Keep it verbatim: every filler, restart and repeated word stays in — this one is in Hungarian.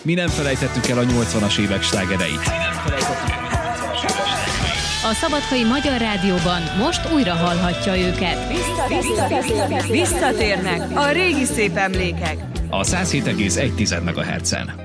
Mi nem felejtettük el a nyolcvanas évek slágereit. A Szabadkai Magyar Rádióban most újra hallhatja őket. Visszatérnek a régi szép emlékek. A száz hét egész egy MHz-en.